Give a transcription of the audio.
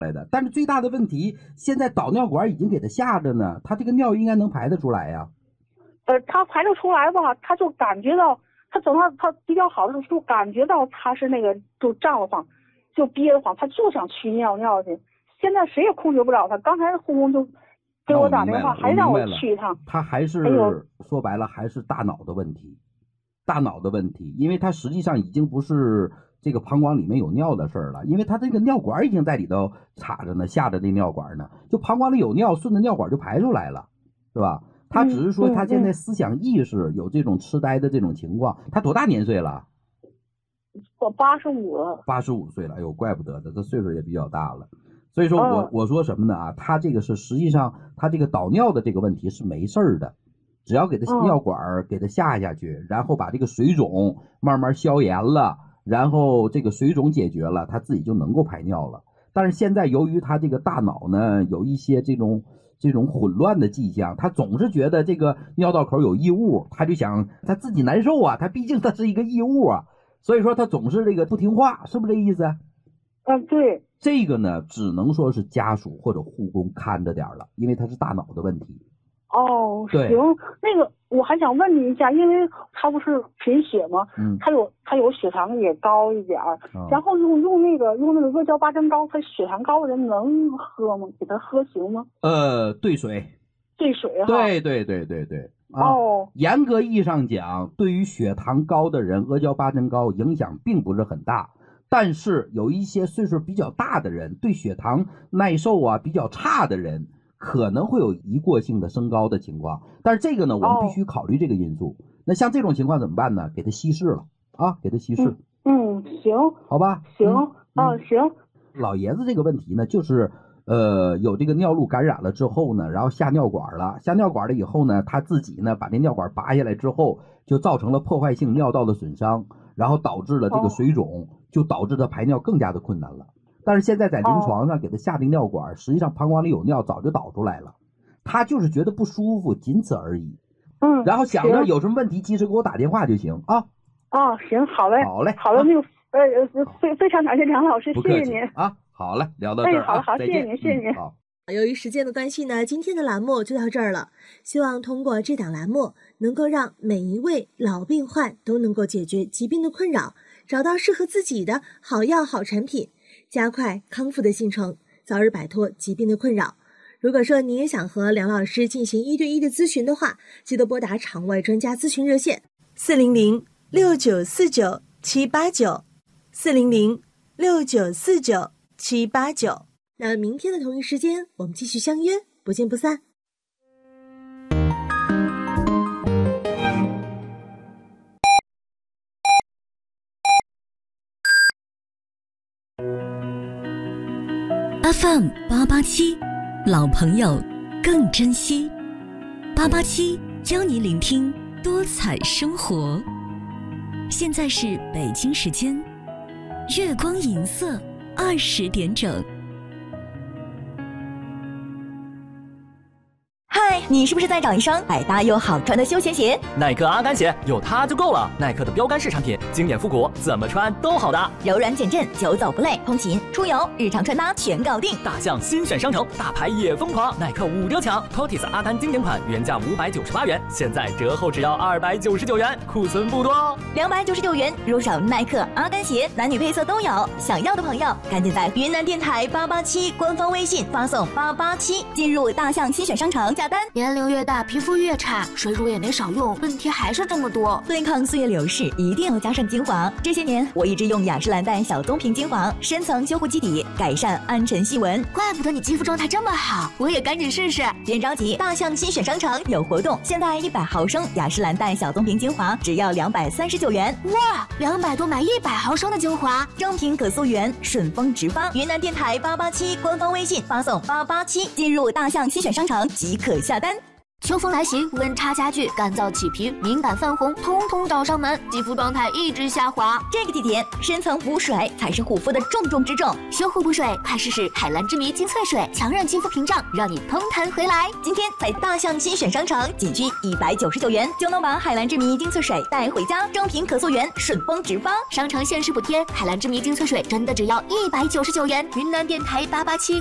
来的。但是最大的问题，现在导尿管已经给他下着呢，他这个尿应该能排得出来呀。 他排得出来吧，他就感觉到，他等到他比较好的时候，就感觉到他是那个就胀得慌，就憋得慌，他就想去尿去。现在谁也控制不了他。刚才护工就给我打电话，还让我去一趟。 他还是说白了还是大脑的问题，因为他实际上已经不是这个膀胱里面有尿的事儿了，因为他这个尿管已经在里头插着呢，下着这尿管呢，就膀胱里有尿，顺着尿管就排出来了，是吧？他只是说他现在思想意识有这种痴呆的这种情况。他多大年岁了？ 我85了。 85岁了，哎呦，怪不得的，这岁数也比较大了。所以说我说什么呢啊？他这个是实际上他这个导尿的这个问题是没事儿的，只要给他尿管给他下去，然后把这个水肿慢慢消炎了，然后这个水肿解决了，他自己就能够排尿了。但是现在由于他这个大脑呢有一些这种混乱的迹象，他总是觉得这个尿道口有异物，他就想他自己难受啊，他毕竟他是一个异物啊，所以说他总是这个不听话，是不是这意思？ 对。 这个呢只能说是家属或者护工看着点了，因为他是大脑的问题。 行，那个我还想问你一下，因为他不是贫血吗？他有血糖也高一点然后用那个阿胶巴真膏，他血糖高的人能喝吗？给他喝行吗？ 兑水哈。 对。严格意义上讲，对于血糖高的人，阿胶巴真膏影响并不是很大。但是有一些岁数比较大的人，对血糖耐受比较差的人，可能会有一过性的升高的情况。但是这个呢，我们必须考虑这个因素。那像这种情况怎么办呢？给他稀释了啊，给他稀释。 行， 好吧。 行。 老爷子这个问题呢，就是有这个尿路感染了之后呢，然后下尿管了以后呢，他自己呢把这尿管拔下来之后，就造成了破坏性尿道的损伤，然后导致了这个水肿，就导致他排尿更加的困难了。但是现在在临床上给他下这尿管，实际上膀胱里有尿早就导出来了，他就是觉得不舒服，仅此而已。然后想着有什么问题及时给我打电话就行啊。 行，好嘞，那个非常感谢梁老师，谢谢您啊。好了，聊到这儿好，谢谢您。 好。 由于时间的关系呢，今天的栏目就到这儿了。希望通过这档栏目，能够让每一位老病患都能够解决疾病的困扰，找到适合自己的好药好产品，加快康复的进程，早日摆脱疾病的困扰。如果说你也想和梁老师进行1对1的咨询的话，记得拨打场外专家咨询热线4006949-789 4006949-789。那明天的同一时间，我们继续相约，不见不散。 FM 887，老朋友更珍惜。887教你聆听多彩生活。现在是北京时间月光银色20点整。 嗨，你是不是在找一双百搭又好穿的休闲鞋？ 耐克阿甘鞋有它就够了。耐克的标杆式产品，经典复古，怎么穿都好搭， 柔软减震，久走不累，通勤、出游、日常穿搭全搞定。 大象新选商城，大牌也疯狂，耐克5折抢 ，Totis 阿甘经典款原价598元，现在折后只要299元，库存不多哦。 299元入手耐克阿甘鞋，男女配色都有。想要的朋友，赶紧在云南电台887官方微信发送887，进入大象新选商城下单。 年龄越大，皮肤越差，水乳也没少用，问题还是这么多。 对抗岁月流逝，一定要加上精华。这些年，我一直用雅诗兰黛小棕瓶精华，深层修护基底，改善暗沉细纹。 怪不得你肌肤状态这么好，我也赶紧试试。 别着急，大象新选商城有活动，现在100毫升雅诗兰黛小棕瓶精华只要239元。 哇，200多买100毫升的精华， 正品可溯源，顺丰直发。云南电台887官方微信发送887，进入大象新选商城即可下单。 秋风来袭，温差加剧，干燥起皮，敏感泛红，通通找上门，肌肤状态一直下滑。 这个季节，深层补水才是护肤的重中之重。 修护补水，快试试海蓝之谜精粹水，强韧肌肤屏障，让你通弹回来。 今天在大象新选商城，仅需199元就能把海蓝之谜精粹水带回家，正品可溯源，顺丰直发。 商城限时补贴，海蓝之谜精粹水真的只要199元。云南电台887。